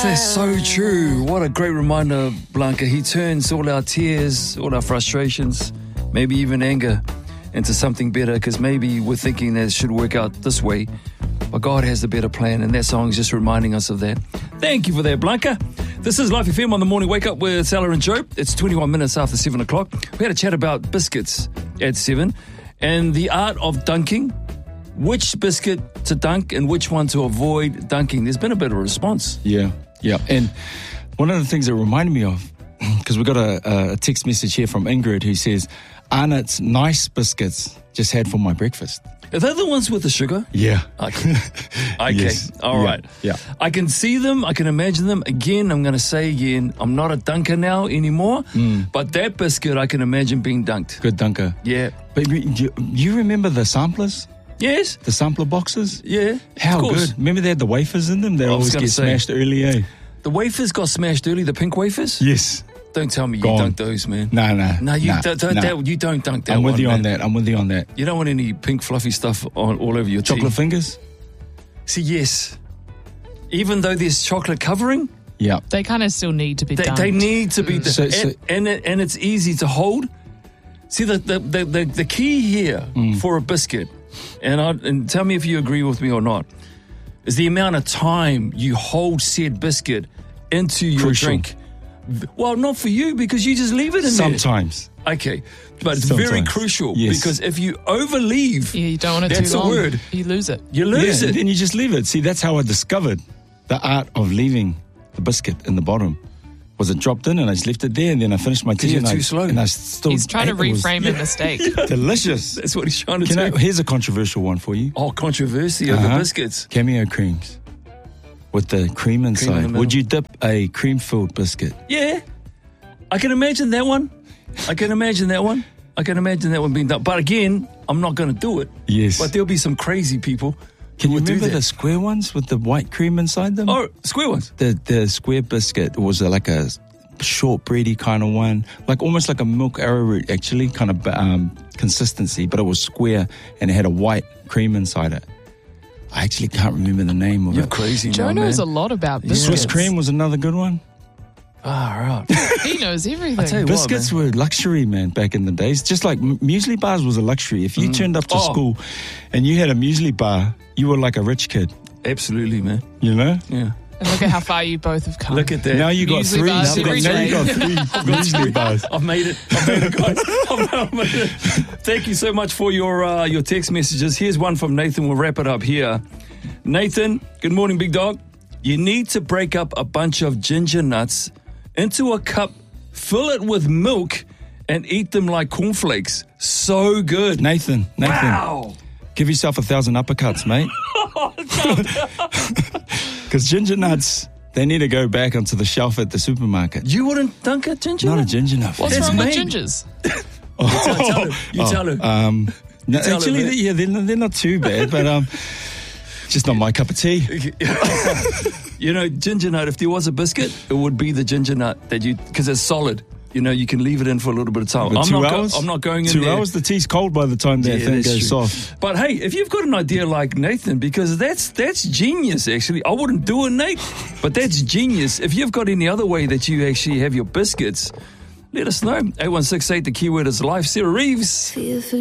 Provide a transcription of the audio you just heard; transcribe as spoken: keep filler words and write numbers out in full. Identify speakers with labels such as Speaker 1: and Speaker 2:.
Speaker 1: that's so true. What a great reminder, Blanca. He turns all our tears, all our frustrations, maybe even anger, into something better, because maybe we're thinking that it should work out this way, but God has a better plan, and that song is just reminding us of that. Thank you for that, Blanca. This is Life F M on the Morning Wake Up with Salah and Joe. It's twenty-one minutes after seven o'clock. We had a chat about biscuits at seven and the art of dunking. Which biscuit to dunk and which one to avoid dunking. There's been a bit of a response.
Speaker 2: Yeah, yeah. And one of the things that reminded me of, because we got a, a text message here from Ingrid who says, Arnott's nice biscuits just had for my breakfast.
Speaker 1: Are they the ones with the sugar?
Speaker 2: Yeah.
Speaker 1: Okay. Okay.
Speaker 2: Yes.
Speaker 1: All
Speaker 2: Yeah.
Speaker 1: right.
Speaker 2: Yeah.
Speaker 1: I can see them. I can imagine them. Again, I'm going to say again, I'm not a dunker now anymore,
Speaker 2: Mm.
Speaker 1: but that biscuit I can imagine being dunked.
Speaker 2: Good dunker.
Speaker 1: Yeah.
Speaker 2: But you, you- you remember the samplers?
Speaker 1: Yes.
Speaker 2: The sampler boxes?
Speaker 1: Yeah.
Speaker 2: How
Speaker 1: of course.
Speaker 2: good. Remember they had the wafers in them? They
Speaker 1: I was
Speaker 2: always
Speaker 1: gonna
Speaker 2: get
Speaker 1: say.
Speaker 2: smashed early, eh?
Speaker 1: The wafers got smashed early, the pink wafers?
Speaker 2: Yes.
Speaker 1: Don't tell me you
Speaker 2: Gone.
Speaker 1: dunk those, man.
Speaker 2: No, no.
Speaker 1: No, you,
Speaker 2: nah,
Speaker 1: don't, don't,
Speaker 2: nah.
Speaker 1: that- you don't dunk that
Speaker 2: I'm with
Speaker 1: one,
Speaker 2: you
Speaker 1: man.
Speaker 2: on that. I'm with you on that.
Speaker 1: You don't want any pink fluffy stuff on, all over your
Speaker 2: Chocolate
Speaker 1: tea.
Speaker 2: fingers?
Speaker 1: See, yes. Even though there's chocolate covering,
Speaker 2: Yeah.
Speaker 3: They kind of still need to be
Speaker 1: they,
Speaker 3: dunked.
Speaker 1: they need to be...
Speaker 2: So- so-
Speaker 1: and, and, it, and it's easy to hold. See, the, the, the, the, the key here
Speaker 2: Mm.
Speaker 1: for a biscuit, and, I, and tell me if you agree with me or not, is the amount of time you hold said biscuit into your
Speaker 2: Crucial.
Speaker 1: drink. Well, not for you, because you just leave it in there.
Speaker 2: Sometimes.
Speaker 1: Okay, but it's very
Speaker 2: Sometimes.
Speaker 1: crucial,
Speaker 2: Yes.
Speaker 1: because if you overleave,
Speaker 3: Yeah, you don't want it
Speaker 1: That's
Speaker 3: too
Speaker 1: a
Speaker 3: long.
Speaker 1: word.
Speaker 3: You lose it.
Speaker 1: you lose
Speaker 2: yeah,
Speaker 1: it.
Speaker 2: Then you just leave it. See, that's how I discovered the art of leaving the biscuit in the bottom. Was it dropped in and I just left it there, and then I finished my tea
Speaker 1: you're
Speaker 2: and, I,
Speaker 1: too slow.
Speaker 2: and I still
Speaker 3: He's trying to
Speaker 2: ate- it was
Speaker 3: reframe a mistake.
Speaker 2: delicious.
Speaker 1: That's what he's trying to
Speaker 2: Can I,
Speaker 1: do.
Speaker 2: here's a controversial one for you.
Speaker 1: Oh, controversy of the
Speaker 2: Uh-huh.
Speaker 1: biscuits.
Speaker 2: Cameo creams with the cream inside.
Speaker 1: middle.
Speaker 2: Would you dip a cream-filled biscuit?
Speaker 1: Yeah, I can imagine that one. I can imagine that one. I can imagine that one being done. But again, I'm not going to do it.
Speaker 2: Yes.
Speaker 1: But there'll be some crazy people
Speaker 2: Can
Speaker 1: who
Speaker 2: you
Speaker 1: would do
Speaker 2: remember
Speaker 1: that.
Speaker 2: the square ones with the white cream inside them?
Speaker 1: Oh, square ones.
Speaker 2: The the square biscuit was a, like a shortbready kind of one, like almost like a milk arrowroot actually, kind of um, consistency, but it was square and it had a white cream inside it. I actually can't remember the name of
Speaker 1: You're
Speaker 2: it.
Speaker 1: crazy
Speaker 3: Joe
Speaker 1: now,
Speaker 3: knows
Speaker 1: man.
Speaker 3: a lot about biscuits.
Speaker 2: Swiss cream was another good one.
Speaker 1: Ah, right.
Speaker 3: He knows everything.
Speaker 1: I tell you
Speaker 2: Biscuits
Speaker 1: what, man.
Speaker 2: were luxury, man, back in the days. Just like m- muesli bars was a luxury. If you turned up to
Speaker 1: Oh.
Speaker 2: school and you had a muesli bar, you were like a rich kid,
Speaker 1: Absolutely, man.
Speaker 2: you know?
Speaker 1: Yeah.
Speaker 3: And look at how far you both have come.
Speaker 1: Look at that.
Speaker 2: Now you got
Speaker 3: Muesli
Speaker 2: three.
Speaker 3: bars
Speaker 2: Now,
Speaker 3: every
Speaker 2: now you
Speaker 3: day.
Speaker 2: got three muesli bars.
Speaker 1: I've made it. I've made it, guys. I've made it. Thank you so much for your uh, your text messages. Here's one from Nathan. We'll wrap it up here. Nathan, good morning, big dog. You need to break up a bunch of ginger nuts into a cup, fill it with milk, and eat them like cornflakes. So good.
Speaker 2: Nathan, Nathan,
Speaker 1: Wow.
Speaker 2: give yourself a thousand uppercuts, mate. Because ginger nuts, they need to go back onto the shelf at the supermarket.
Speaker 1: You wouldn't dunk a ginger
Speaker 2: Not a
Speaker 1: nut?
Speaker 2: ginger nut.
Speaker 3: What's
Speaker 1: That's
Speaker 3: wrong with
Speaker 1: made.
Speaker 3: gingers?
Speaker 1: Tell, tell her. You tell her.
Speaker 2: Um, no,
Speaker 1: Tell her,
Speaker 2: actually,
Speaker 1: man.
Speaker 2: they, yeah, they're, not- they're not too bad, but um, just not my cup of tea.
Speaker 1: You know, ginger nut, if there was a biscuit, it would be the ginger nut that you, because it's solid. You know, you can leave it in for a little bit of time.
Speaker 2: But
Speaker 1: I'm
Speaker 2: two
Speaker 1: not go-
Speaker 2: hours?
Speaker 1: I'm not going in
Speaker 2: Two
Speaker 1: there.
Speaker 2: hours, the tea's cold by the time that
Speaker 1: Yeah,
Speaker 2: thing
Speaker 1: that's
Speaker 2: goes
Speaker 1: true.
Speaker 2: soft.
Speaker 1: But hey, if you've got an idea like Nathan, because that's that's genius, actually. I wouldn't do it, Nate, but that's genius. If you've got any other way that you actually have your biscuits, let us know. eight one six eight, the keyword is life. Sarah Reeves.